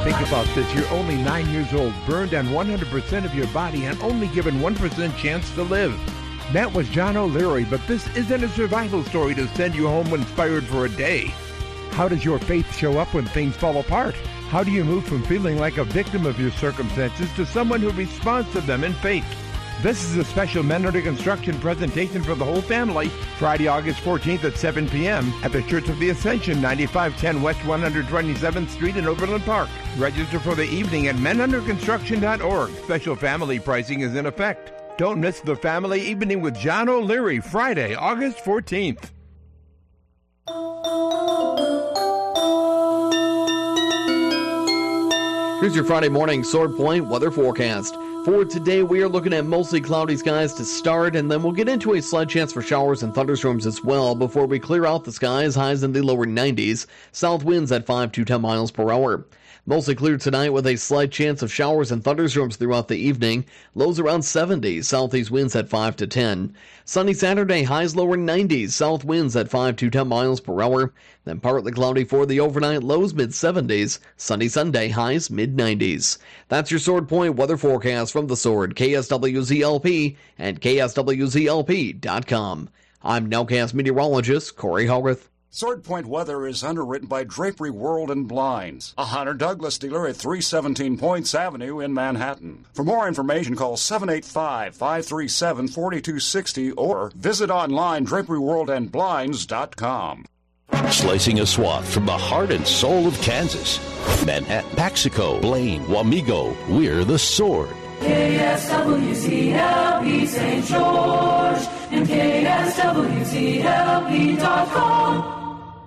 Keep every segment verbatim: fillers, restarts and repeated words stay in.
Think about this. You're only nine years old, burned on one hundred percent of your body, and only given one percent chance to live. That was John O'Leary, but this isn't a survival story to send you home inspired for a day. How does your faith show up when things fall apart? How do you move from feeling like a victim of your circumstances to someone who responds to them in faith? This is a special Men Under Construction presentation for the whole family, Friday, August fourteenth at seven p.m. at the Church of the Ascension, ninety-five ten West one hundred twenty-seventh Street in Overland Park. Register for the evening at men under construction dot org. Special family pricing is in effect. Don't miss the family evening with John O'Leary, Friday, August fourteenth. Here's your Friday morning Sword Point weather forecast. For today, we are looking at mostly cloudy skies to start, and then we'll get into a slight chance for showers and thunderstorms as well before we clear out the skies, highs in the lower nineties, south winds at five to ten miles per hour. Mostly clear tonight with a slight chance of showers and thunderstorms throughout the evening. Lows around seventy, southeast winds at five to ten. Sunny Saturday, highs lower nineties, south winds at five to ten miles per hour. Then partly cloudy for the overnight, lows mid seventies. Sunny Sunday, highs mid nineties. That's your Sword Point weather forecast from the Sword, K S W Z L P and K S W Z L P dot com. I'm Nowcast meteorologist Corey Hogarth. Sword Point weather is underwritten by Drapery World and Blinds, a Hunter Douglas dealer at three seventeen Points Avenue in Manhattan. For more information, call seven eight five, five three seven, four two six zero or visit online drapery world and blinds dot com. Slicing a swath from the heart and soul of Kansas. Manhattan, Paxico, Blaine, Wamego, we're the Sword. K S W Z L P Saint George and K S W Z L P dot com.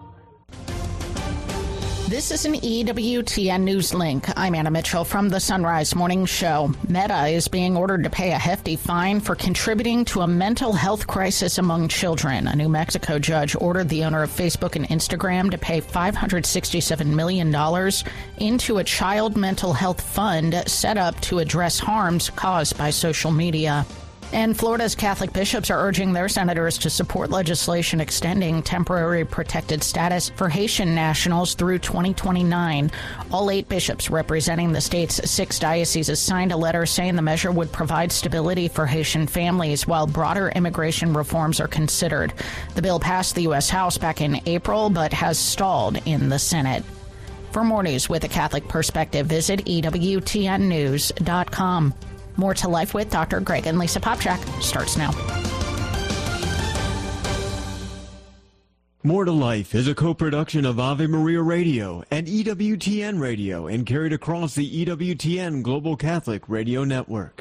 This is an E W T N News Link. I'm Anna Mitchell from the Sunrise Morning Show. Meta is being ordered to pay a hefty fine for contributing to a mental health crisis among children. A New Mexico judge ordered the owner of Facebook and Instagram to pay five hundred sixty-seven million dollars into a child mental health fund set up to address harms caused by social media. And Florida's Catholic bishops are urging their senators to support legislation extending temporary protected status for Haitian nationals through twenty twenty-nine. All eight bishops representing the state's six dioceses signed a letter saying the measure would provide stability for Haitian families while broader immigration reforms are considered. The bill passed the U S House back in April but has stalled in the Senate. For more news with a Catholic perspective, visit E W T N news dot com. More to Life with Doctor Greg and Lisa Popchak starts now. More to Life is a co-production of Ave Maria Radio and E W T N Radio and carried across the E W T N Global Catholic Radio Network.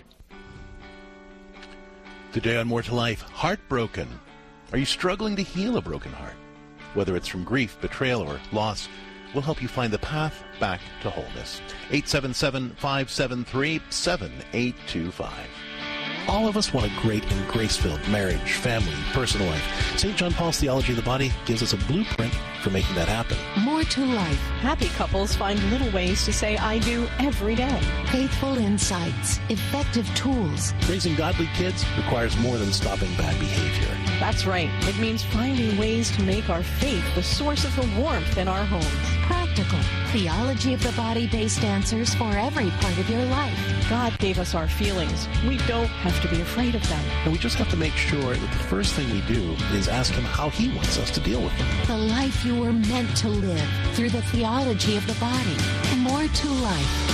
Today on More to Life, heartbroken. Are you struggling to heal a broken heart? Whether it's from grief, betrayal, or loss, we'll help you find the path back to wholeness. eight seven seven, five seven three, seven eight two five. All of us want a great and grace-filled marriage, family, personal life. Saint John Paul's Theology of the Body gives us a blueprint for making that happen. More to life. Happy couples find little ways to say I do every day. Faithful insights. Effective tools. Raising godly kids requires more than stopping bad behavior. That's right. It means finding ways to make our faith the source of the warmth in our homes. Practical. Theology of the Body-based answers for every part of your life. God gave us our feelings. We don't have to be afraid of them. And we just have to make sure that the first thing we do is ask Him how He wants us to deal with them. The life you were meant to live through the theology of the body. More to life.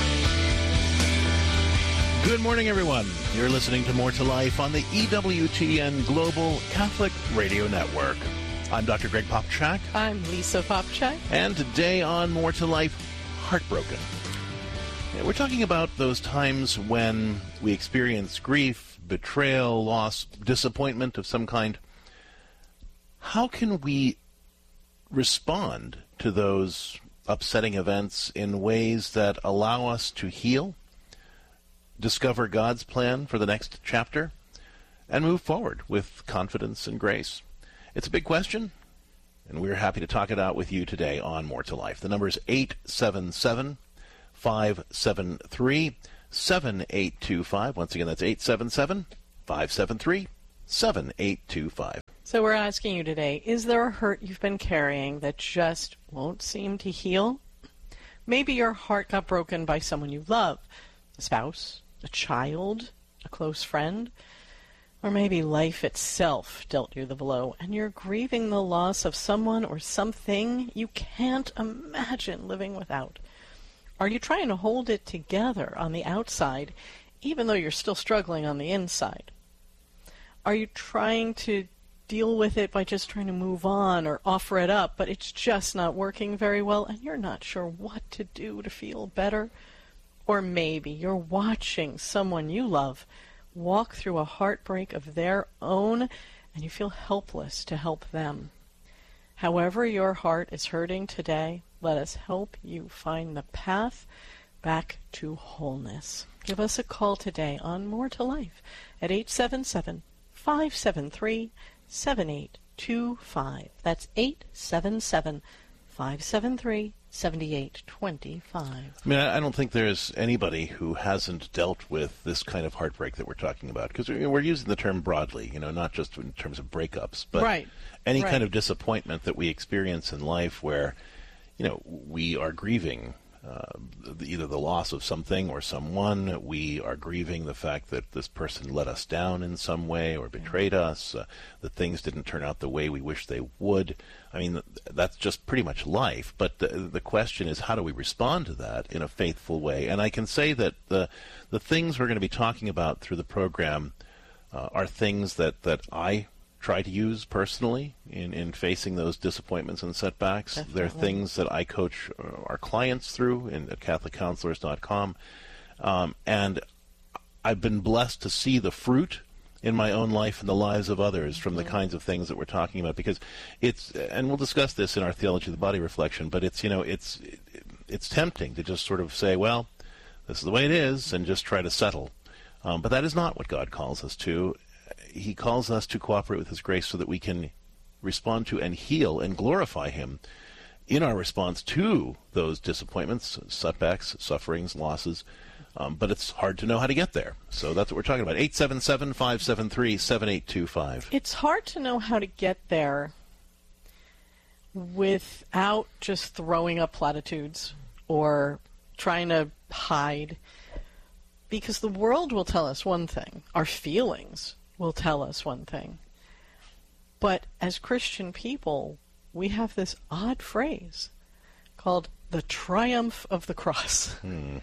Good morning, everyone. You're listening to More to Life on the E W T N Global Catholic Radio Network. I'm Doctor Greg Popchak. I'm Lisa Popchak. And today on More to Life, heartbroken. We're talking about those times when we experience grief, betrayal, loss, disappointment of some kind. How can we respond to those upsetting events in ways that allow us to heal, discover God's plan for the next chapter, and move forward with confidence and grace? It's a big question, and we're happy to talk it out with you today on More to Life. The number is eight seven seven, five seven three, seven eight two five. Once again, that's eight seven seven, five seven three, seven eight two five. So we're asking you today, is there a hurt you've been carrying that just won't seem to heal? Maybe your heart got broken by someone you love, a spouse, a child, a close friend, or maybe life itself dealt you the blow, and you're grieving the loss of someone or something you can't imagine living without. Are you trying to hold it together on the outside, even though you're still struggling on the inside? Are you trying to deal with it by just trying to move on or offer it up, but it's just not working very well, and you're not sure what to do to feel better? Or maybe you're watching someone you love walk through a heartbreak of their own, and you feel helpless to help them. However your heart is hurting today, let us help you find the path back to wholeness. Give us a call today on More to Life at eight seven seven, five seven three, seven eight two five. That's eight seven seven, five seven three, seven eight two five. I mean, I don't think there's anybody who hasn't dealt with this kind of heartbreak that we're talking about, because we're using the term broadly, you know, not just in terms of breakups, but right. any right. kind of disappointment that we experience in life where, you know, we are grieving uh, either the loss of something or someone. We are grieving the fact that this person let us down in some way or betrayed us, uh, that things didn't turn out the way we wish they would. I mean, that's just pretty much life. But the, the question is, how do we respond to that in a faithful way? And I can say that the the things we're going to be talking about through the program uh, are things that, that I try to use personally in, in facing those disappointments and setbacks. Definitely. They're things that I coach our clients through in, at Catholic Counselors dot com. Um, and I've been blessed to see the fruit in my own life and the lives of others from the kinds of things that we're talking about, because it's, and we'll discuss this in our Theology of the Body reflection, but it's, you know, it's, it's tempting to just sort of say, well, this is the way it is, and just try to settle. Um, but that is not what God calls us to. He calls us to cooperate with His grace so that we can respond to and heal and glorify Him in our response to those disappointments, setbacks, sufferings, losses. Um, but it's hard to know how to get there. So that's what we're talking about. eight seven seven, five seven three, seven eight two five. It's hard to know how to get there without just throwing up platitudes or trying to hide, because the world will tell us one thing. Our feelings will tell us one thing. But as Christian people, we have this odd phrase called the triumph of the cross. Hmm.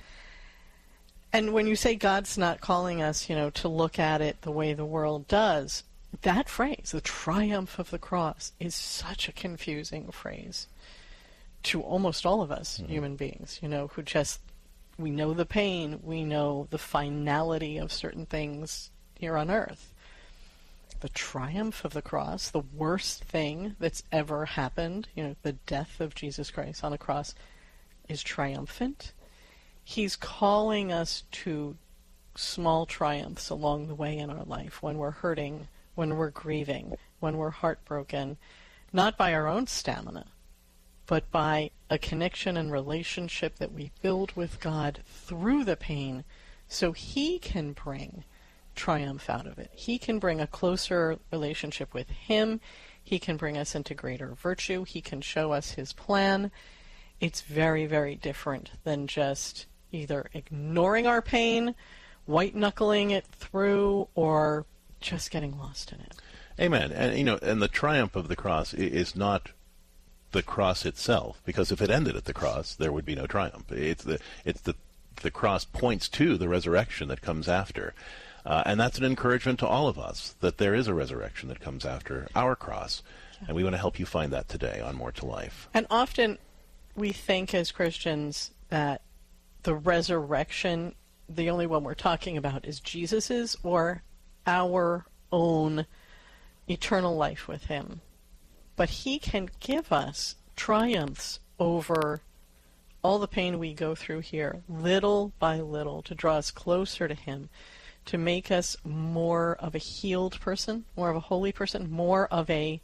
And when you say God's not calling us, you know, to look at it the way the world does, that phrase, the triumph of the cross, is such a confusing phrase to almost all of us mm-hmm. human beings, you know, who just, we know the pain, we know the finality of certain things here on earth. The triumph of the cross, the worst thing that's ever happened, you know, the death of Jesus Christ on the cross, is triumphant. He's calling us to small triumphs along the way in our life when we're hurting, when we're grieving, when we're heartbroken, not by our own stamina, but by a connection and relationship that we build with God through the pain so He can bring triumph out of it. He can bring a closer relationship with Him. He can bring us into greater virtue. He can show us His plan. It's very, very different than just either ignoring our pain, white-knuckling it through, or just getting lost in it. Amen. And, you know, and the triumph of the cross is not the cross itself, because if it ended at the cross, there would be no triumph. It's the, it's the, the cross points to the resurrection that comes after. Uh, and that's an encouragement to all of us, that there is a resurrection that comes after our cross. Yeah. And we want to help you find that today on More to Life. And often we think as Christians that the resurrection, the only one we're talking about is Jesus's or our own eternal life with Him. But He can give us triumphs over all the pain we go through here, little by little, to draw us closer to Him, to make us more of a healed person, more of a holy person, more of a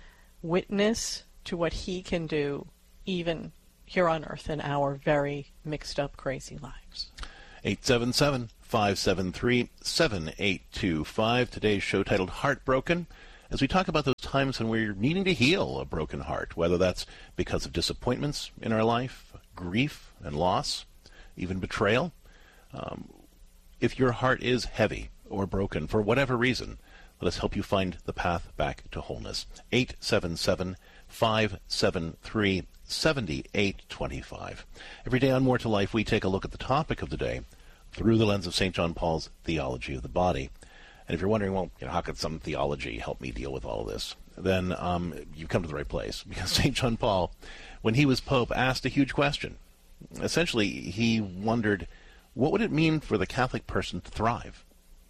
witness to what He can do, even here on earth in our very mixed up, crazy lives. eight seven seven, five seven three, seven eight two five. Today's show titled Heartbroken, as we talk about those times when we're needing to heal a broken heart, whether that's because of disappointments in our life, grief and loss, even betrayal. Um, if your heart is heavy or broken for whatever reason, let us help you find the path back to wholeness. eight seven seven, five seven three, seven eight two five. Every day on More to Life, we take a look at the topic of the day through the lens of Saint John Paul's theology of the body. And if you're wondering, well, you know, how could some theology help me deal with all of this? Then um, you've come to the right place. Because Saint John Paul, when he was Pope, asked a huge question. Essentially, he wondered, what would it mean for the Catholic person to thrive?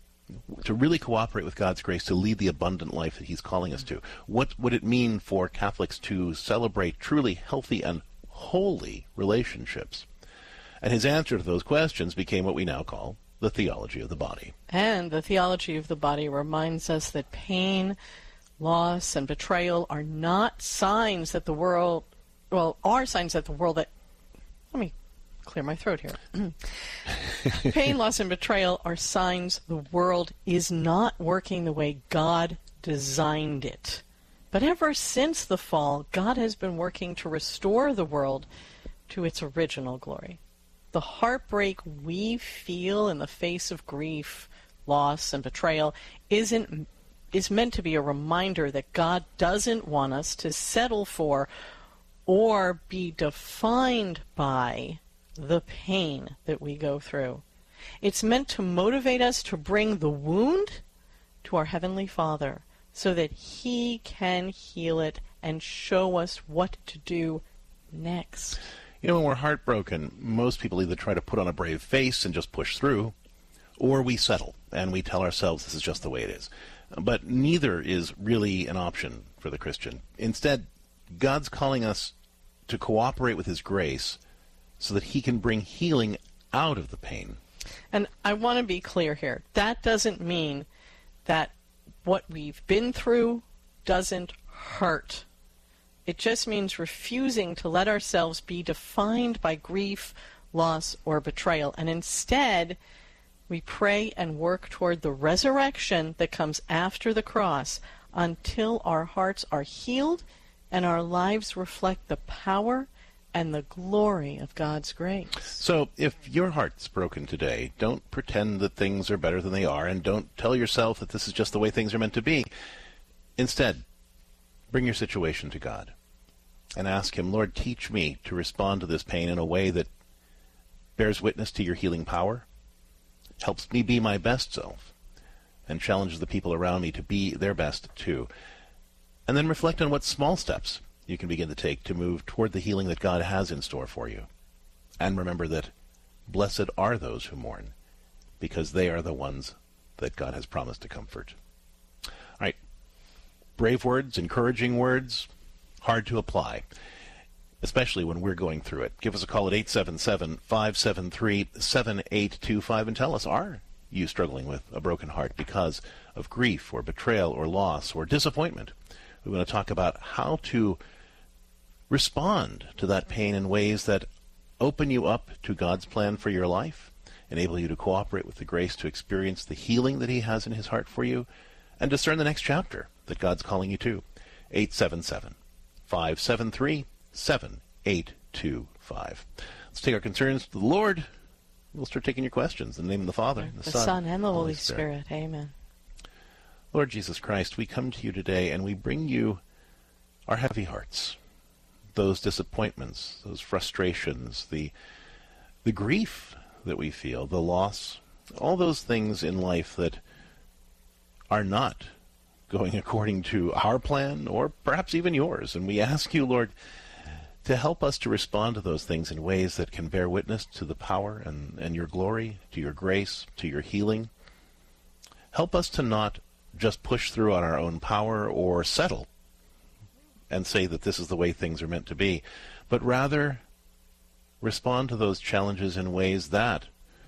To really cooperate with God's grace, to lead the abundant life that he's calling us to? What would it mean for Catholics to celebrate truly healthy and holy relationships? And his answer to those questions became what we now call the theology of the body. And the theology of the body reminds us that pain, loss, and betrayal are not signs that the world, well, are signs that the world that, let me clear my throat here. Pain, loss, and betrayal are signs the world is not working the way God designed it. But ever since the fall, God has been working to restore the world to its original glory. The heartbreak we feel in the face of grief, loss, and betrayal isn't is meant to be a reminder that God doesn't want us to settle for or be defined by the pain that we go through. It's meant to motivate us to bring the wound to our Heavenly Father so that He can heal it and show us what to do next. You know, when we're heartbroken, most people either try to put on a brave face and just push through, or we settle and we tell ourselves this is just the way it is. But neither is really an option for the Christian. Instead, God's calling us to cooperate with His grace so that He can bring healing out of the pain. And I want to be clear here. That doesn't mean that what we've been through doesn't hurt. It just means refusing to let ourselves be defined by grief, loss, or betrayal. And instead, we pray and work toward the resurrection that comes after the cross until our hearts are healed and our lives reflect the power and the glory of God's grace. So if your heart's broken today, don't pretend that things are better than they are, and don't tell yourself that this is just the way things are meant to be. Instead, bring your situation to God and ask Him, Lord, teach me to respond to this pain in a way that bears witness to your healing power, helps me be my best self, and challenges the people around me to be their best too. And then reflect on what small steps you can begin to take to move toward the healing that God has in store for you. And remember that blessed are those who mourn, because they are the ones that God has promised to comfort. All right. Brave words, encouraging words, hard to apply, especially when we're going through it. Give us a call at eight seven seven, five seven three, seven eight two five and tell us, are you struggling with a broken heart because of grief or betrayal or loss or disappointment? We want to talk about how to respond to that pain in ways that open you up to God's plan for your life, enable you to cooperate with the grace to experience the healing that He has in His heart for you, and discern the next chapter that God's calling you to. eight seven seven, five seven three, seven eight two five. Let's take our concerns to the Lord. We'll start taking your questions in the name of the Father, the, the Son, Son, and the Holy Spirit. Spirit. Amen. Lord Jesus Christ, we come to you today and we bring you our heavy hearts, those disappointments, those frustrations, the the grief that we feel, the loss, all those things in life that are not going according to our plan or perhaps even yours. And we ask you, Lord, to help us to respond to those things in ways that can bear witness to the power and, and your glory, to your grace, to your healing. Help us to not just push through on our own power or settle and say that this is the way things are meant to be, but rather respond to those challenges in ways that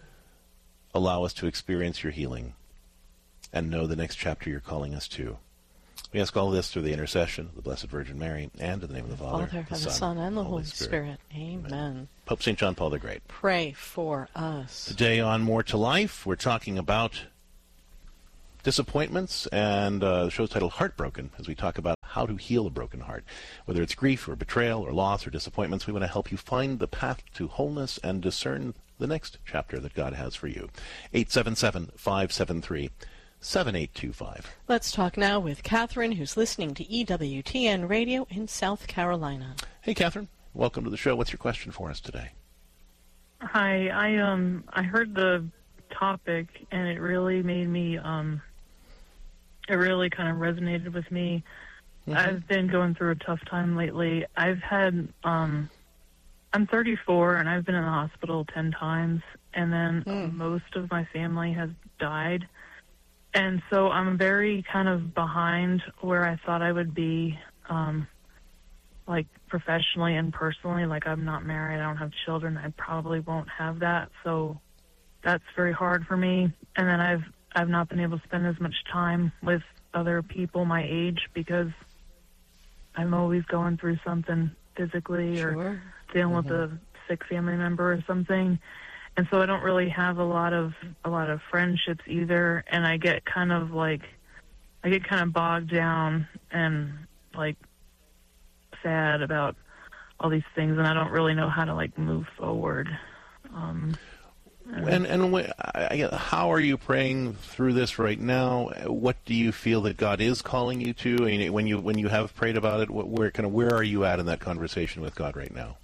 allow us to experience your healing and know the next chapter you're calling us to. We ask all this through the intercession of the Blessed Virgin Mary and in the name of the Father, Father the and the Son, Son, and the Holy Spirit. Spirit. Amen. Amen. Pope Saint John Paul the Great. Pray for us. Today on More to Life, we're talking about disappointments, and uh, the show's titled Heartbroken, as we talk about how to heal a broken heart. Whether it's grief or betrayal or loss or disappointments, we want to help you find the path to wholeness and discern the next chapter that God has for you. eight seven seven, five seven three, seven eight two five. Let's talk now with Catherine, who's listening to E W T N Radio in South Carolina. Hey, Catherine. Welcome to the show. What's your question for us today? Hi. I um I heard the topic, and it really made me um it really kind of resonated with me. Mm-hmm. I've been going through a tough time lately. I've had um I'm thirty-four, and I've been in the hospital ten times, and then mm. most of my family has died. And so I'm very kind of behind where I thought I would be, um, like professionally and personally. Like, I'm not married, I don't have children, I probably won't have that. So that's very hard for me. And then I've I've not been able to spend as much time with other people my age because I'm always going through something physically sure. or dealing mm-hmm. with a sick family member or something. And so I don't really have a lot of a lot of friendships either, and I get kind of like I get kind of bogged down and like sad about all these things, and I don't really know how to like move forward. Um, and and wh- I, how are you praying through this right now? What do you feel that God is calling you to? I mean, when you when you have prayed about it, where kind of where are you at in that conversation with God right now?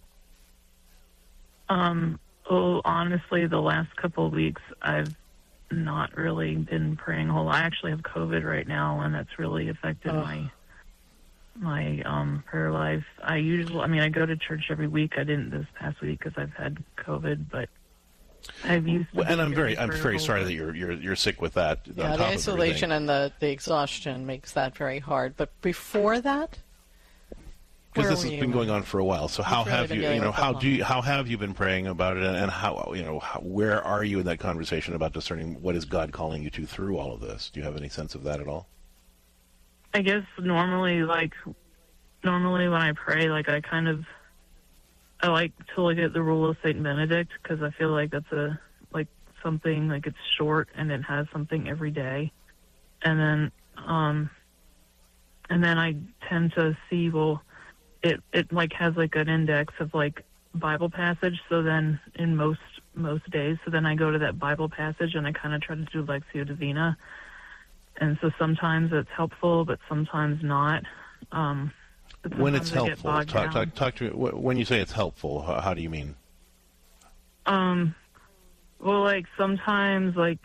Um. Well, honestly, the last couple of weeks, I've not really been praying a whole lot. I actually have COVID right now, and that's really affected oh. my my um, prayer life. I usually, I mean, I go to church every week. I didn't this past week because I've had COVID, but I've used. Well, and I'm very, I'm very sorry that you're you're you're sick with that. Yeah, the isolation and the the exhaustion makes that very hard. But before that. Because this has been going on for a while. So how have you, you know, how do you, how have you been praying about it, and, and how, you know, how, where are you in that conversation about discerning what is God calling you to through all of this? Do you have any sense of that at all? I guess normally, like, normally when I pray, like, I kind of, I like to look at the Rule of Saint Benedict because I feel like that's a, like, something, like, it's short and it has something every day. And then, um, and then I tend to see, well, It it like has like an index of like Bible passage. So then in most most days, so then I go to that Bible passage and I kind of try to do Lectio Divina. And so sometimes it's helpful, but sometimes not. Um, but when it's helpful, talk, talk talk to me. When you say it's helpful, how, how do you mean? Um, well, like sometimes like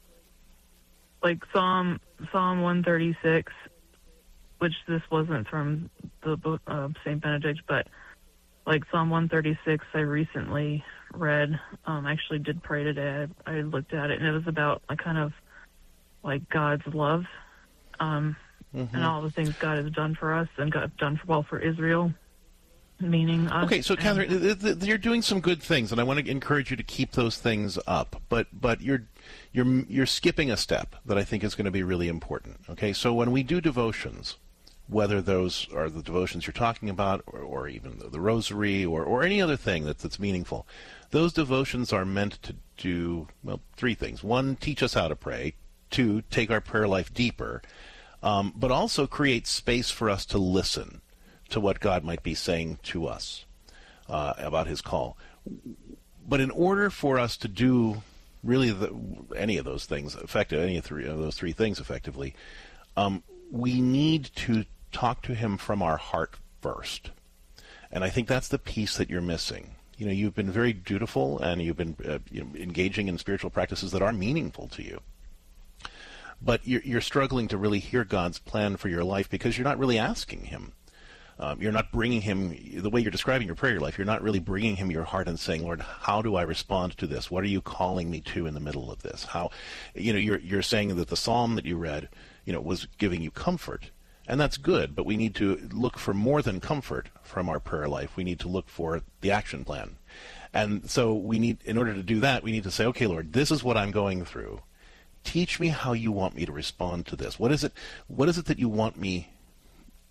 like Psalm Psalm one thirty-six. Which this wasn't from the book of Saint Benedict, but like Psalm one thirty-six I recently read. Um, I actually did pray today. I, I looked at it, and it was about like kind of like God's love um, mm-hmm. and all the things God has done for us and God done well for Israel, meaning us. Okay, so Catherine, th- th- you're doing some good things, and I want to encourage you to keep those things up. But but you're you're you're skipping a step that I think is going to be really important. Okay, so when we do devotions, whether those are the devotions you're talking about, or, or even the, the rosary, or, or any other thing that, that's meaningful, those devotions are meant to do, well, three things. One, teach us how to pray. Two, take our prayer life deeper. Um, but also create space for us to listen to what God might be saying to us uh, about his call. But in order for us to do really the, any of those things effective, any of, three, of those three things effectively, um, we need to talk to him from our heart first. And I think that's the piece that you're missing. You know, you've been very dutiful, and you've been uh, you know, engaging in spiritual practices that are meaningful to you. But you're, you're struggling to really hear God's plan for your life because you're not really asking him. Um, you're not bringing him, the way you're describing your prayer life, you're not really bringing him your heart and saying, Lord, how do I respond to this? What are you calling me to in the middle of this? How, you know, you're you're saying that the psalm that you read, you know, was giving you comfort. And that's good, but we need to look for more than comfort from our prayer life. We need to look for the action plan. And so we need, in order to do that, we need to say, okay, Lord, this is what I'm going through. Teach me how you want me to respond to this. What is it, what is it that you want me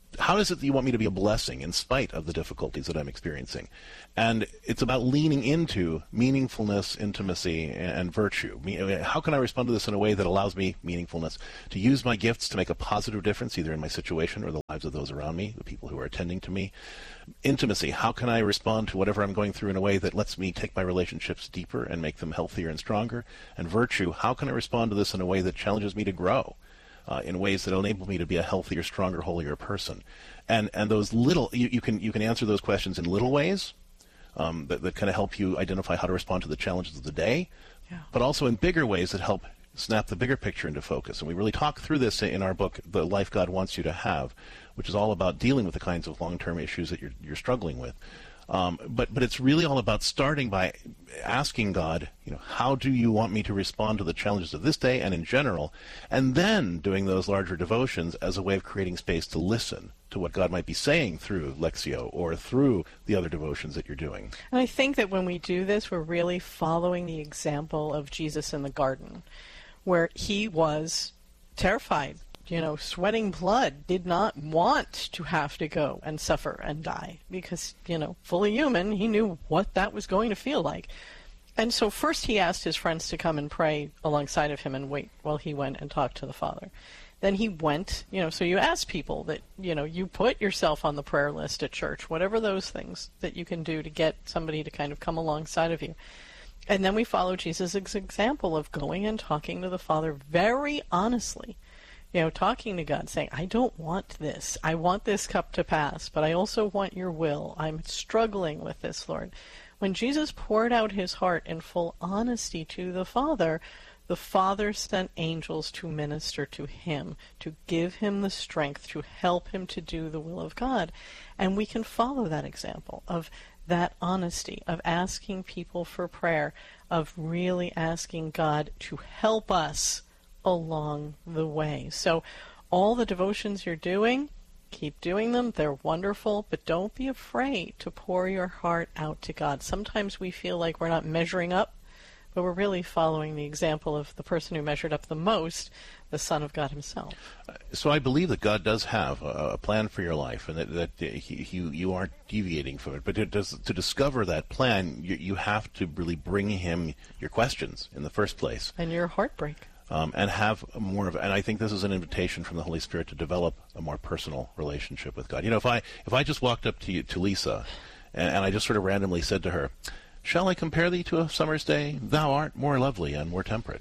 how is it that you want me to be a blessing in spite of the difficulties that I'm experiencing? And it's about leaning into meaningfulness, intimacy, and, and virtue. How can I respond to this in a way that allows me meaningfulness, to use my gifts to make a positive difference, either in my situation or the lives of those around me, the people who are attending to me? Intimacy, how can I respond to whatever I'm going through in a way that lets me take my relationships deeper and make them healthier and stronger? And virtue, how can I respond to this in a way that challenges me to grow? Uh, in ways that enable me to be a healthier, stronger, holier person. And and those little, you, you can you can answer those questions in little ways um, that, that kind of help you identify how to respond to the challenges of the day, yeah. but also in bigger ways that help snap the bigger picture into focus. And we really talk through this in our book, The Life God Wants You to Have, which is all about dealing with the kinds of long-term issues that you're, you're struggling with. Um, but but it's really all about starting by asking God, you know, how do you want me to respond to the challenges of this day and in general, and then doing those larger devotions as a way of creating space to listen to what God might be saying through Lectio or through the other devotions that you're doing. And I think that when we do this, we're really following the example of Jesus in the garden, where he was terrified, you know, sweating blood, did not want to have to go and suffer and die because, you know, fully human, he knew what that was going to feel like. And so first he asked his friends to come and pray alongside of him and wait while he went and talked to the Father. Then he went, you know, so you ask people that, you know, you put yourself on the prayer list at church, whatever those things that you can do to get somebody to kind of come alongside of you. And then we follow Jesus' example of going and talking to the Father very honestly. You know, talking to God, saying, I don't want this. I want this cup to pass, but I also want your will. I'm struggling with this, Lord. When Jesus poured out his heart in full honesty to the Father, the Father sent angels to minister to him, to give him the strength, to help him to do the will of God. And we can follow that example of that honesty, of asking people for prayer, of really asking God to help us along the way. So all the devotions you're doing, keep doing them. They're wonderful, but don't be afraid to pour your heart out to God. Sometimes we feel like we're not measuring up, but we're really following the example of the person who measured up the most, the Son of God himself. So I believe that God does have a, a plan for your life, and that, that he, he, you aren't deviating from it. But it does, to discover that plan, you, you have to really bring him your questions in the first place. And your heartbreak. Um, and have more of, and I think this is an invitation from the Holy Spirit to develop a more personal relationship with God. You know, if I if I just walked up to you, to Lisa, and, and I just sort of randomly said to her, "Shall I compare thee to a summer's day? Thou art more lovely and more temperate."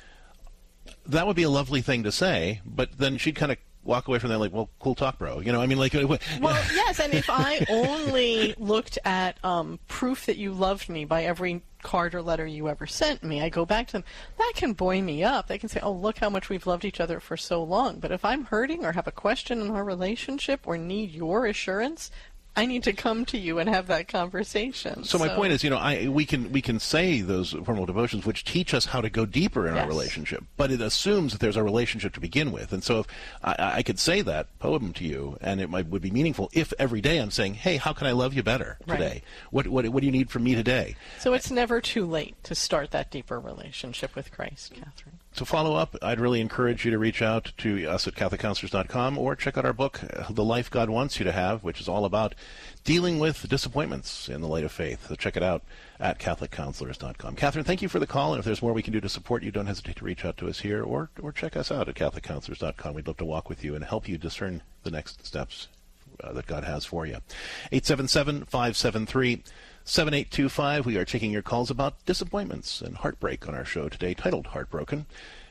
That would be a lovely thing to say, but then she'd kind of walk away from that like, "Well, cool talk, bro." You know, I mean, like. Well, yes, and if I only looked at um, proof that you loved me by every card or letter you ever sent me, I go back to them, that can buoy me up. They can say, oh, look how much we've loved each other for so long. But if I'm hurting or have a question in our relationship or need your assurance, I need to come to you and have that conversation. So, so my point is, you know, I we can we can say those formal devotions which teach us how to go deeper in yes. our relationship, but it assumes that there's a relationship to begin with. And so if I, I could say that poem to you, and it might, would be meaningful if every day I'm saying, hey, how can I love you better today? Right. What, what what do you need from me today? So it's never too late to start that deeper relationship with Christ, Catherine. To follow up, I'd really encourage you to reach out to us at Catholic Counselors dot com or check out our book, The Life God Wants You to Have, which is all about dealing with disappointments in the light of faith. So check it out at Catholic Counselors dot com. Catherine, thank you for the call, and if there's more we can do to support you, don't hesitate to reach out to us here or, or check us out at Catholic Counselors dot com. We'd love to walk with you and help you discern the next steps uh, that God has for you. eight seven seven, five seven three, seven eight two five. We are taking your calls about disappointments and heartbreak on our show today, titled Heartbroken.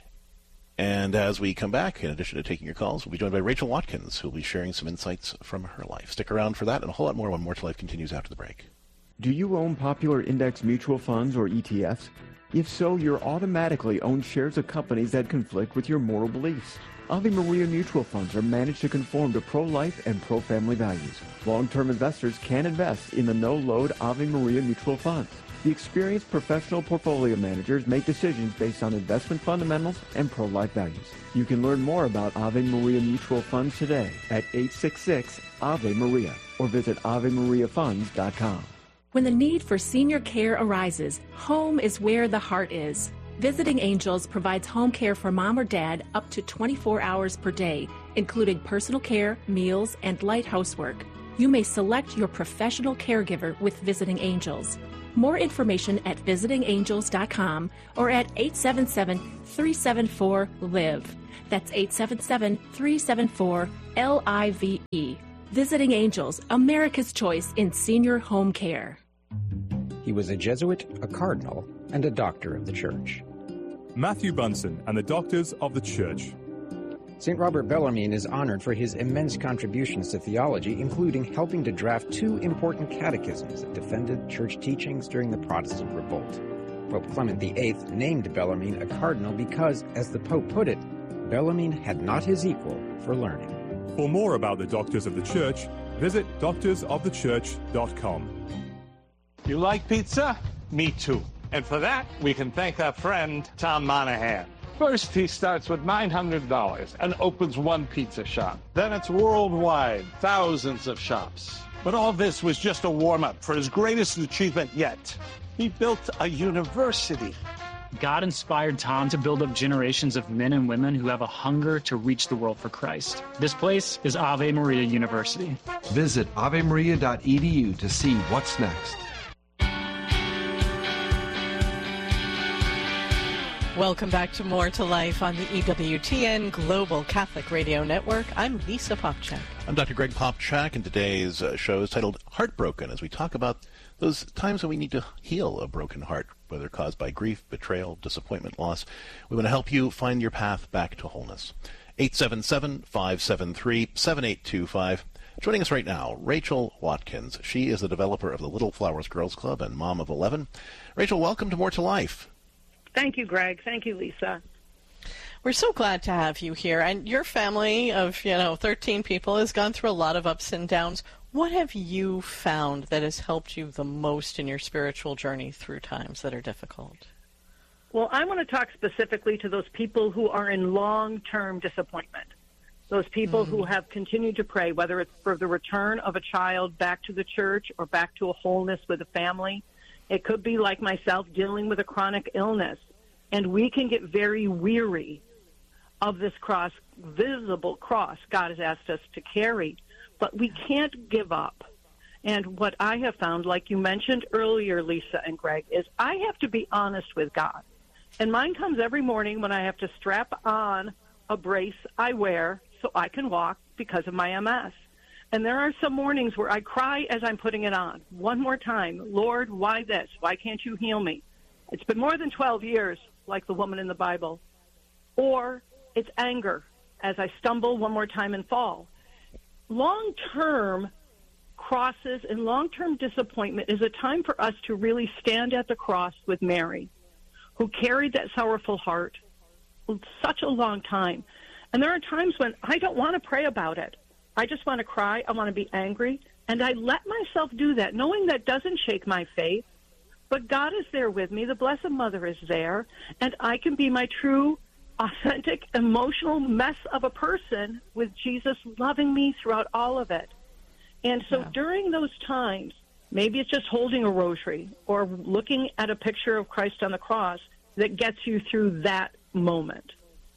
And as we come back, in addition to taking your calls, we'll be joined by Rachel Watkins, who will be sharing some insights from her life. Stick around for that and a whole lot more when More to Life continues after the break. Do you own popular index mutual funds or E T Fs? If so, you're automatically own shares of companies that conflict with your moral beliefs. Ave Maria mutual funds are managed to conform to pro-life and pro-family values. Long-term investors can invest in the no-load Ave Maria mutual funds. The experienced professional portfolio managers make decisions based on investment fundamentals and pro-life values. You can learn more about Ave Maria mutual funds today at eight six six, A V E Maria or visit ave maria funds dot com. When the need for senior care arises, home is where the heart is. Visiting Angels provides home care for mom or dad up to twenty-four hours per day, including personal care, meals, and light housework. You may select your professional caregiver with Visiting Angels. More information at visiting angels dot com or at eight seven seven, three seven four, L I V E. That's eight seven seven, three seven four, L I V E. Visiting Angels, America's choice in senior home care. He was a Jesuit, a cardinal, and a doctor of the Church. Matthew Bunson and the Doctors of the Church. Saint Robert Bellarmine is honored for his immense contributions to theology, including helping to draft two important catechisms that defended church teachings during the Protestant Revolt. Pope Clement the Eighth named Bellarmine a cardinal because, as the Pope put it, Bellarmine had not his equal for learning. For more about the Doctors of the Church, visit doctors of the church dot com. You like pizza? Me too. And for that, we can thank our friend, Tom Monahan. First, he starts with nine hundred dollars and opens one pizza shop. Then it's worldwide, thousands of shops. But all this was just a warm-up for his greatest achievement yet. He built a university. God inspired Tom to build up generations of men and women who have a hunger to reach the world for Christ. This place is Ave Maria University. Visit ave maria dot e d u to see what's next. Welcome back to More to Life on the E W T N Global Catholic Radio Network. I'm Lisa Popchak. I'm Doctor Greg Popchak, and today's uh, show is titled Heartbroken, as we talk about those times when we need to heal a broken heart, whether caused by grief, betrayal, disappointment, loss. We want to help you find your path back to wholeness. eight seven seven, five seven three, seven eight two five. Joining us right now, Rachel Watkins. She is the developer of the Little Flowers Girls Club and mom of eleven. Rachel, welcome to More to Life. Thank you, Greg. Thank you, Lisa. We're so glad to have you here. And your family of, you know, thirteen people has gone through a lot of ups and downs. What have you found that has helped you the most in your spiritual journey through times that are difficult? Well, I want to talk specifically to those people who are in long-term disappointment. Those people mm. who have continued to pray, whether it's for the return of a child back to the church or back to a wholeness with a family. It could be like myself dealing with a chronic illness. And we can get very weary of this cross, visible cross God has asked us to carry. But we can't give up. And what I have found, like you mentioned earlier, Lisa and Greg, is I have to be honest with God. And mine comes every morning when I have to strap on a brace I wear so I can walk because of my M S. And there are some mornings where I cry as I'm putting it on. One more time, Lord, why this? Why can't you heal me? It's been more than twelve years, like the woman in the Bible. Or it's anger as I stumble one more time and fall. Long-term crosses and long-term disappointment is a time for us to really stand at the cross with Mary, who carried that sorrowful heart such a long time. And there are times when I don't want to pray about it. I just want to cry. I want to be angry. And I let myself do that, knowing that doesn't shake my faith. But God is there with me. The Blessed Mother is there. And I can be my true, authentic, emotional mess of a person with Jesus loving me throughout all of it. And so yeah. during those times, maybe it's just holding a rosary or looking at a picture of Christ on the cross that gets you through that moment.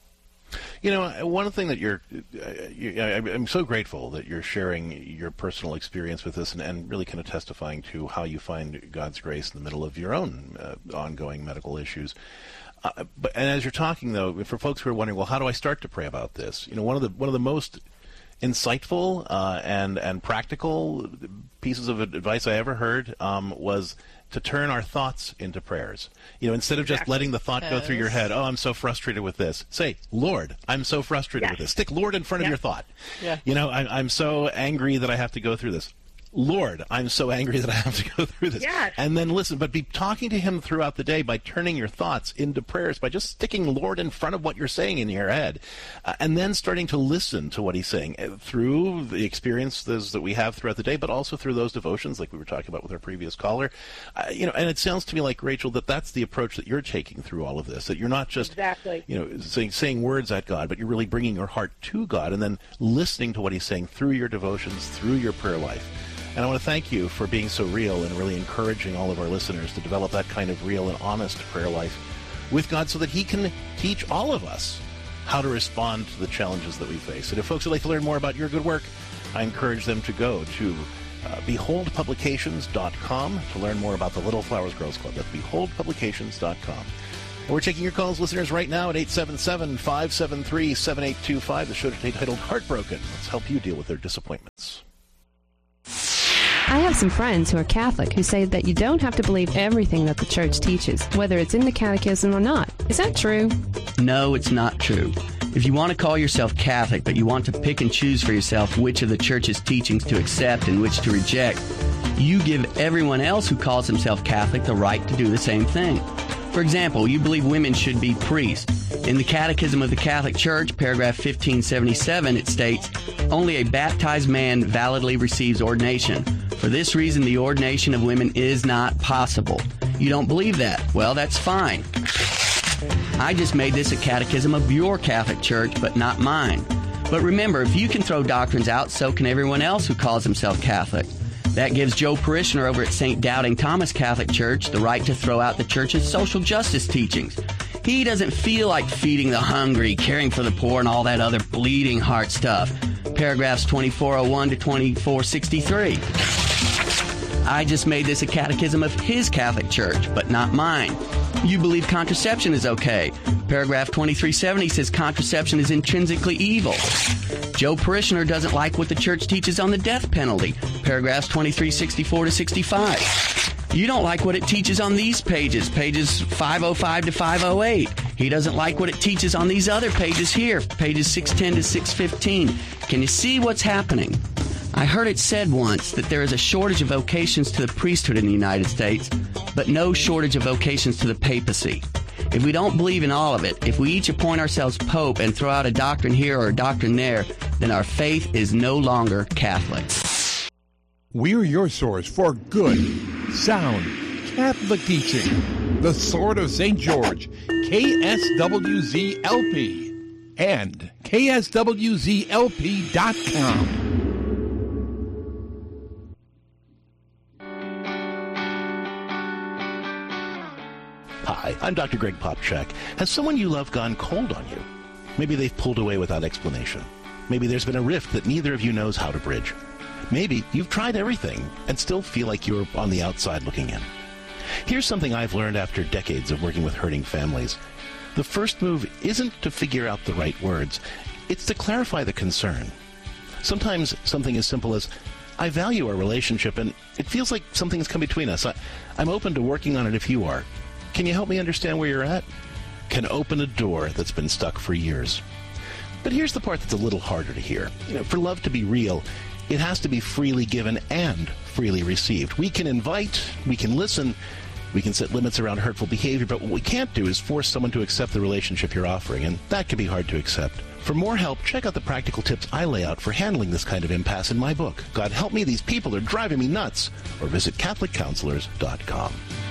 You know, one thing that you're, uh, you, I'm so grateful that you're sharing your personal experience with us and, and really kind of testifying to how you find God's grace in the middle of your own uh, ongoing medical issues. Uh, but and as you're talking, though, for folks who are wondering, well, how do I start to pray about this? You know, one of the one of the most insightful uh, and and practical pieces of advice I ever heard um, was to turn our thoughts into prayers. You know, instead of just exactly. letting the thought go through your head, oh, I'm so frustrated with this. Say, Lord, I'm so frustrated yes. with this. Stick Lord in front yes. of your thought. Yeah. You know, I, I'm so angry that I have to go through this. Lord, I'm so angry that I have to go through this. Yes. And then listen, but be talking to him throughout the day by turning your thoughts into prayers, by just sticking Lord in front of what you're saying in your head, uh, and then starting to listen to what he's saying uh, through the experiences that we have throughout the day, but also through those devotions like we were talking about with our previous caller. Uh, you know, and it sounds to me like, Rachel, that that's the approach that you're taking through all of this, that you're not just exactly. you know, saying, saying words at God, but you're really bringing your heart to God and then listening to what he's saying through your devotions, through your prayer life. And I want to thank you for being so real and really encouraging all of our listeners to develop that kind of real and honest prayer life with God so that he can teach all of us how to respond to the challenges that we face. And if folks would like to learn more about your good work, I encourage them to go to uh, behold publications dot com to learn more about the Little Flowers Girls Club. That's behold publications dot com. And we're taking your calls, listeners, right now at eight seven seven, five seven three, seven eight two five. The show today titled Heartbroken. Let's help you deal with their disappointments. I have some friends who are Catholic who say that you don't have to believe everything that the church teaches, whether it's in the catechism or not. Is that true? No, it's not true. If you want to call yourself Catholic, but you want to pick and choose for yourself which of the church's teachings to accept and which to reject, you give everyone else who calls himself Catholic the right to do the same thing. For example, you believe women should be priests. In the Catechism of the Catholic Church, paragraph fifteen seventy-seven, it states, "Only a baptized man validly receives ordination. For this reason, the ordination of women is not possible." You don't believe that? Well, that's fine. I just made this a catechism of your Catholic Church, but not mine. But remember, if you can throw doctrines out, so can everyone else who calls himself Catholic. That gives Joe Parishioner over at Saint Doubting Thomas Catholic Church the right to throw out the church's social justice teachings. He doesn't feel like feeding the hungry, caring for the poor, and all that other bleeding heart stuff. Paragraphs twenty-four oh one to twenty-four sixty-three. I just made this a catechism of his Catholic Church, but not mine. You believe contraception is okay. Paragraph twenty-three seventy says contraception is intrinsically evil. Joe Parishioner doesn't like what the church teaches on the death penalty. Paragraphs twenty-three sixty-four to sixty-five. You don't like what it teaches on these pages, pages five oh five to five oh eight. He doesn't like what it teaches on these other pages here, pages six ten to six fifteen. Can you see what's happening? I heard it said once that there is a shortage of vocations to the priesthood in the United States, but no shortage of vocations to the papacy. If we don't believe in all of it, if we each appoint ourselves pope and throw out a doctrine here or a doctrine there, then our faith is no longer Catholic. We're your source for good, sound, Catholic teaching. The Sword of Saint George, K S W Z L P, and K S W Z L P dot com. Hi, I'm Doctor Greg Popchak. Has someone you love gone cold on you? Maybe they've pulled away without explanation. Maybe there's been a rift that neither of you knows how to bridge. Maybe you've tried everything and still feel like you're on the outside looking in. Here's something I've learned after decades of working with hurting families. The first move isn't to figure out the right words. It's to clarify the concern. Sometimes something as simple as, I value our relationship and it feels like something's come between us. I, I'm open to working on it if you are. Can you help me understand where you're at? Can open a door that's been stuck for years. But here's the part that's a little harder to hear. You know, for love to be real, it has to be freely given and freely received. We can invite, we can listen, we can set limits around hurtful behavior, but what we can't do is force someone to accept the relationship you're offering, and that can be hard to accept. For more help, check out the practical tips I lay out for handling this kind of impasse in my book, God Help Me, These People Are Driving Me Nuts, or visit Catholic Counselors dot com.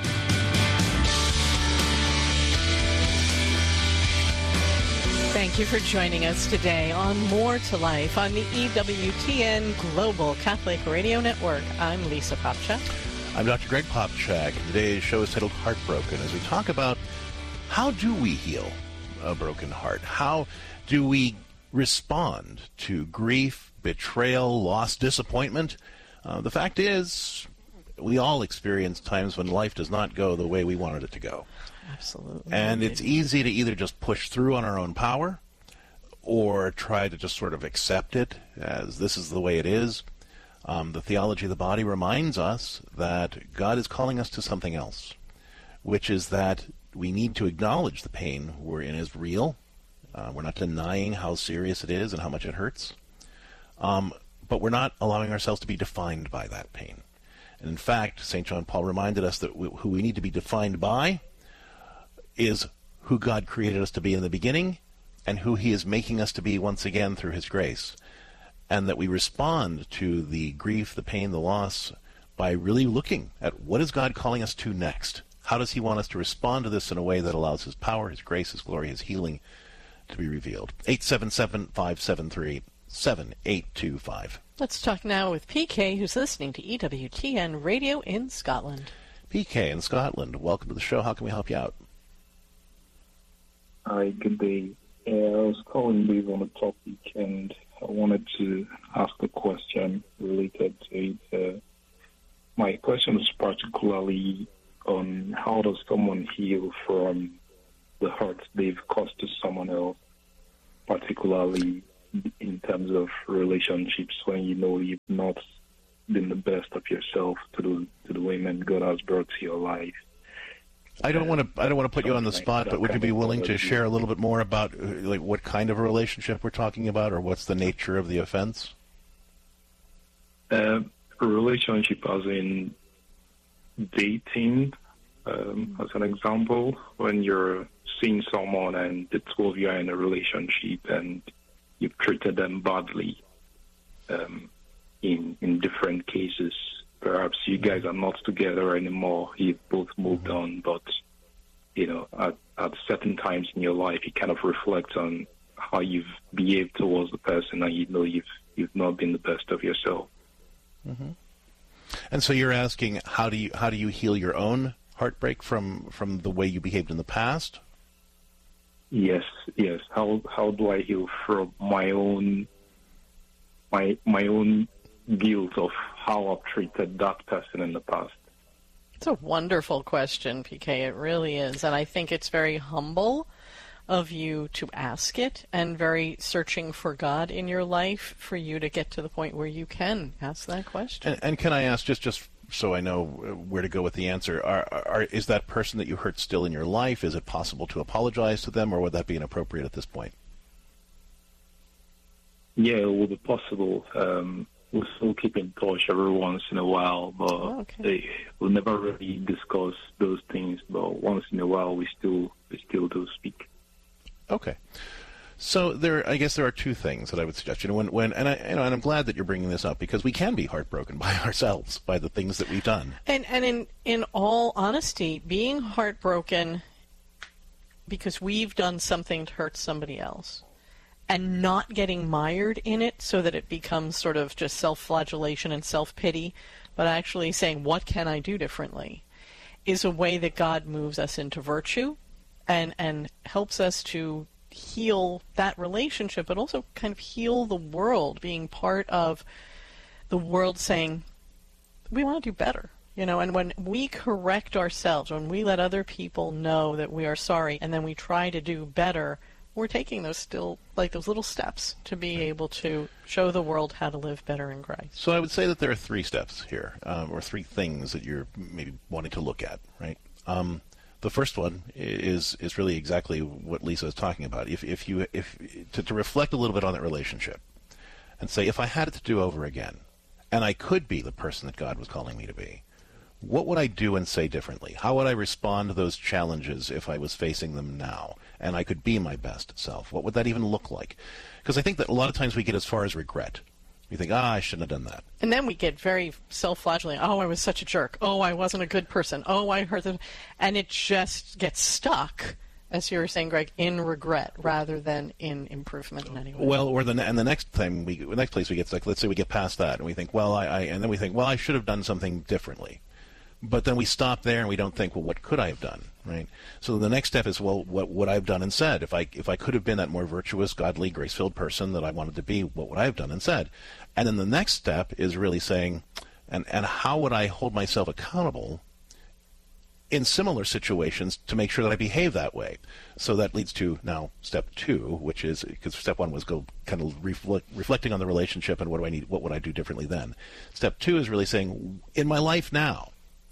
Thank you for joining us today on More to Life on the E W T N Global Catholic Radio Network. I'm Lisa Popchak. I'm Doctor Greg Popchak. Today's show is titled Heartbroken, as we talk about how do we heal a broken heart? How do we respond to grief, betrayal, loss, disappointment? Uh, the fact is, we all experience times when life does not go the way we wanted it to go. Absolutely. And it's easy to either just push through on our own power or try to just sort of accept it as this is the way it is. Um, the theology of the body reminds us that God is calling us to something else, which is that we need to acknowledge the pain we're in is real. Uh, we're not denying how serious it is and how much it hurts. Um, but we're not allowing ourselves to be defined by that pain. And in fact, Saint John Paul reminded us that we, who we need to be defined by is who God created us to be in the beginning and who he is making us to be once again through his grace. And that we respond to the grief, the pain, the loss by really looking at what is God calling us to next? How does he want us to respond to this in a way that allows his power, his grace, his glory, his healing to be revealed? eight seven seven, five seven three, seven eight two five. Let's talk now with P K, who's listening to E W T N Radio in Scotland. P K in Scotland, welcome to the show. How can we help you out? Hi, good day. Yeah, I was calling based on the topic, and I wanted to ask a question related to it. Uh, my question is particularly on how does someone heal from the hurt they've caused to someone else, particularly in terms of relationships when you know you've not been the best of yourself to the to the women God has brought to your life. I don't want to. I don't want to put you on the spot, but would you be willing to share a little bit more about, uh, like, what kind of a relationship we're talking about, or what's the nature of the offense? Uh, a relationship, as in dating, um, as an example, when you're seeing someone and the two of you are in a relationship and you've treated them badly, um, in in different cases. Perhaps you guys are not together anymore. You've both moved on, but you know, at, at certain times in your life, you kind of reflect on how you've behaved towards the person, and you know you've you've not been the best of yourself. Mm-hmm. And so you're asking, how do you how do you heal your own heartbreak from from the way you behaved in the past? Yes, yes. How how do I heal from my own my my own guilt of how I've treated that person in the past? It's a wonderful question, P K. It really is. And I think it's very humble of you to ask it, and very searching for God in your life for you to get to the point where you can ask that question. And, and can I ask, just, just so I know where to go with the answer, are, are, is that person that you hurt still in your life? Is it possible to apologize to them, or would that be inappropriate at this point? Yeah, it would be possible. Um, we'll still keep in touch every once in a while, but oh, okay. they, we'll never really discuss those things. But once in a while, we still we still do speak. Okay. So there, I guess there are two things that I would suggest. You know, when, when and I, you know, and I'm glad that you're bringing this up, because we can be heartbroken by ourselves, by the things that we've done. And and in in all honesty, being heartbroken because we've done something to hurt somebody else, and not getting mired in it so that it becomes sort of just self-flagellation and self-pity, but actually saying, what can I do differently, is a way that God moves us into virtue and and helps us to heal that relationship, but also kind of heal the world, being part of the world saying, we want to do better. You know, and when we correct ourselves, when we let other people know that we are sorry, and then we try to do better, we're taking those still, like those little steps to be able to show the world how to live better in Christ. So I would say that there are three steps here, um, or three things that you're maybe wanting to look at, right? Um, the first one is is really exactly what Lisa is talking about. If if you if to, to reflect a little bit on that relationship, and say, if I had it to do over again, and I could be the person that God was calling me to be, what would I do and say differently? How would I respond to those challenges if I was facing them now, and I could be my best self? What would that even look like? Because I think that a lot of times we get as far as regret. We think, ah, I shouldn't have done that. And then we get very self-flagellating. Oh, I was such a jerk. Oh, I wasn't a good person. Oh, I hurt them. And it just gets stuck, as you were saying, Greg, in regret rather than in improvement in any way. Well, or the and the next thing, we the next place we get stuck, let's say we get past that, and we think, well, I, I and then we think, well, I should have done something differently. But then we stop there and we don't think, well, what could I have done, right? So the next step is, well, what would I have done and said? If I if I could have been that more virtuous, godly, grace-filled person that I wanted to be, what would I have done and said? And then the next step is really saying, and, and how would I hold myself accountable in similar situations to make sure that I behave that way? So that leads to now step two, which is, because step one was go kind of reflect, reflecting on the relationship and what do I need, what would I do differently then? Step two is really saying, in my life now,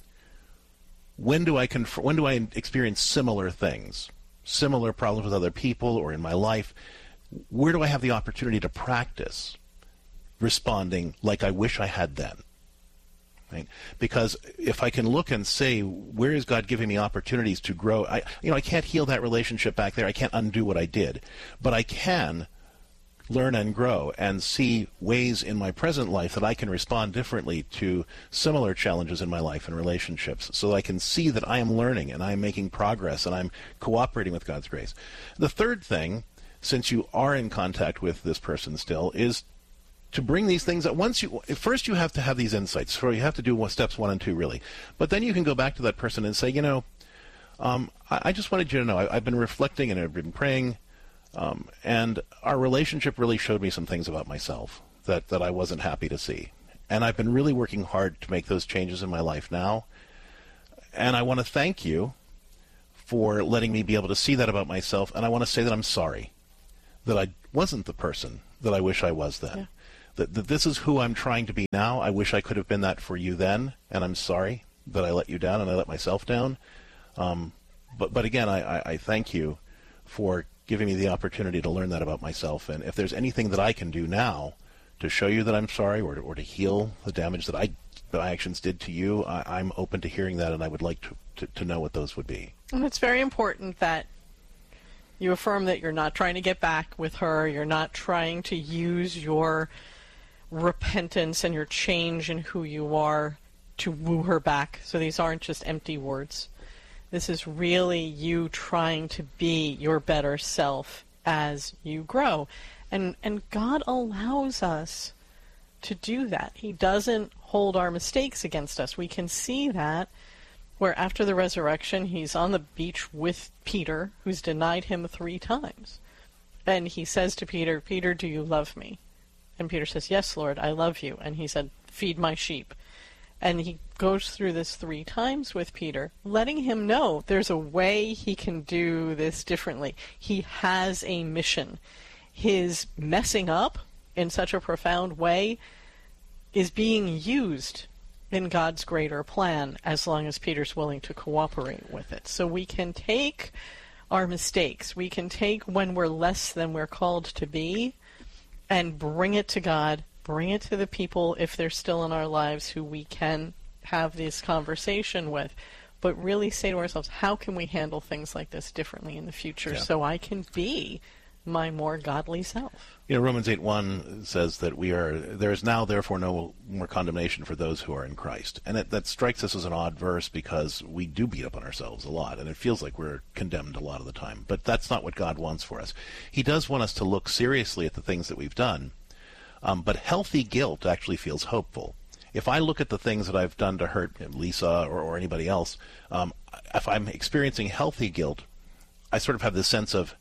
When do I conf- when do I experience similar things, similar problems with other people or in my life? Where do I have the opportunity to practice responding like I wish I had then? Right? Because if I can look and say, where is God giving me opportunities to grow? I, you know, I can't heal that relationship back there. I can't undo what I did, but I can learn and grow and see ways in my present life that I can respond differently to similar challenges in my life and relationships, so that I can see that I am learning and I am making progress and I'm cooperating with God's grace. The third thing, since you are in contact with this person still, is to bring these things up. Once you, first you have to have these insights, so you have to do steps one and two really, but then you can go back to that person and say, you know, um, I, I just wanted you to know, I, I've been reflecting and I've been praying. Um, and our relationship really showed me some things about myself that, that I wasn't happy to see. And I've been really working hard to make those changes in my life now. And I want to thank you for letting me be able to see that about myself. And I want to say that I'm sorry that I wasn't the person that I wish I was then. Yeah. That, that this is who I'm trying to be now. I wish I could have been that for you then. And I'm sorry that I let you down and I let myself down. Um, but, but again, I, I, I thank you for giving me the opportunity to learn that about myself. And if there's anything that I can do now to show you that I'm sorry or to, or to heal the damage that I that my actions did to you, I, I'm open to hearing that, and I would like to, to, to know what those would be. And it's very important that you affirm that you're not trying to get back with her. You're not trying to use your repentance and your change in who you are to woo her back. So these aren't just empty words. This is really you trying to be your better self as you grow. And and God allows us to do that. He doesn't hold our mistakes against us. We can see that where after the resurrection, he's on the beach with Peter, who's denied him three times. And he says to Peter, Peter, do you love me? And Peter says, yes, Lord, I love you. And he said, feed my sheep. And he goes through this three times with Peter, letting him know there's a way he can do this differently. He has a mission. His messing up in such a profound way is being used in God's greater plan as long as Peter's willing to cooperate with it. So we can take our mistakes, we can take when we're less than we're called to be, and bring it to God, bring it to the people, if they're still in our lives, who we can have this conversation with, but really say to ourselves, how can we handle things like this differently in the future, yeah, so I can be my more godly self? You know, Romans eight one says that we are, there is now therefore no more condemnation for those who are in Christ. And it, that strikes us as an odd verse because we do beat up on ourselves a lot, and it feels like we're condemned a lot of the time. But that's not what God wants for us. He does want us to look seriously at the things that we've done, um, but healthy guilt actually feels hopeful. If I look at the things that I've done to hurt Lisa or, or anybody else, um, if I'm experiencing healthy guilt, I sort of have this sense of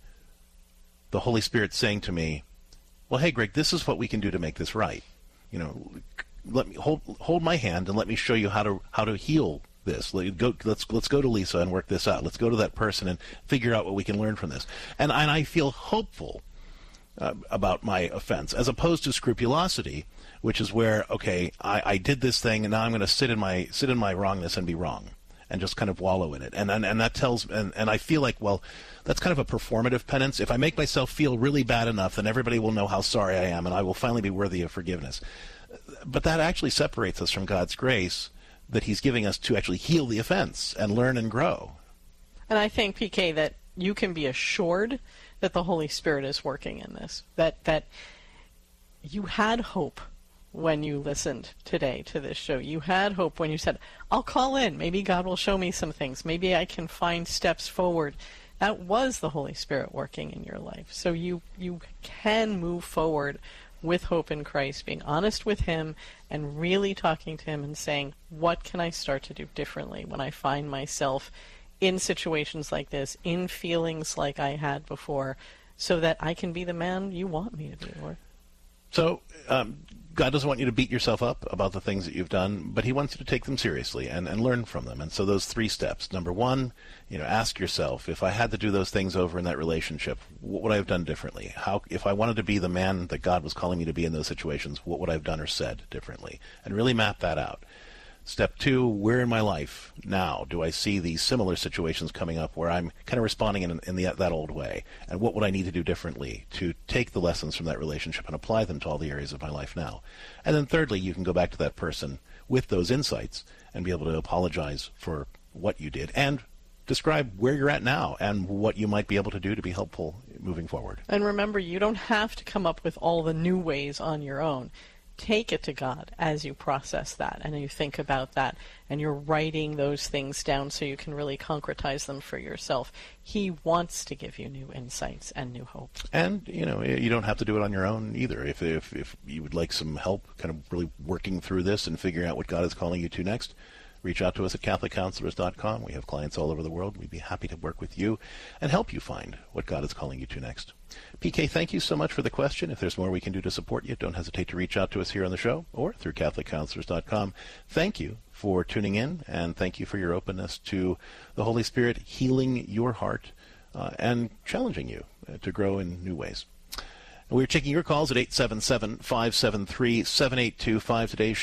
the Holy Spirit saying to me, well, hey, Greg, this is what we can do to make this right. You know, let me hold hold my hand and let me show you how to how to heal this. Let go, let's let's go to Lisa and work this out. Let's go to that person and figure out what we can learn from this. And and I feel hopeful uh, about my offense, as opposed to scrupulosity, which is where, okay, I, I did this thing and now I'm going to sit in my sit in my wrongness and be wrong, and just kind of wallow in it. And and, and that tells, and, and I feel like, well, that's kind of a performative penance. If I make myself feel really bad enough, then everybody will know how sorry I am, and I will finally be worthy of forgiveness. But that actually separates us from God's grace that he's giving us to actually heal the offense and learn and grow. And I think, P K, that you can be assured that the Holy Spirit is working in this, that that you had hope when you listened today to this show. You had hope when you said, I'll call in. Maybe God will show me some things. Maybe I can find steps forward. That was the Holy Spirit working in your life. So you, you can move forward with hope in Christ, being honest with him and really talking to him and saying, what can I start to do differently when I find myself in situations like this, in feelings like I had before, so that I can be the man you want me to be, Lord? So, um, God doesn't want you to beat yourself up about the things that you've done, but he wants you to take them seriously and, and learn from them. And so those three steps. Number one, you know, ask yourself, if I had to do those things over in that relationship, what would I have done differently? How, if I wanted to be the man that God was calling me to be in those situations, what would I have done or said differently? And really map that out. Step two, where in my life now do I see these similar situations coming up where I'm kind of responding in, in the, that old way? And what would I need to do differently to take the lessons from that relationship and apply them to all the areas of my life now? And then thirdly, you can go back to that person with those insights and be able to apologize for what you did and describe where you're at now and what you might be able to do to be helpful moving forward. And remember, you don't have to come up with all the new ways on your own. Take it to God as you process that and you think about that and you're writing those things down so you can really concretize them for yourself. He wants to give you new insights and new hope. And, you know, you don't have to do it on your own either. If, if, if you would like some help kind of really working through this and figuring out what God is calling you to next, reach out to us at Catholic Counselors dot com. We have clients all over the world. We'd be happy to work with you and help you find what God is calling you to next. P K, thank you so much for the question. If there's more we can do to support you, don't hesitate to reach out to us here on the show or through Catholic Counselors dot com. Thank you for tuning in, and thank you for your openness to the Holy Spirit healing your heart uh, and challenging you uh, to grow in new ways. We're taking your calls at eight seven seven, five seven three, seven eight two five. Today's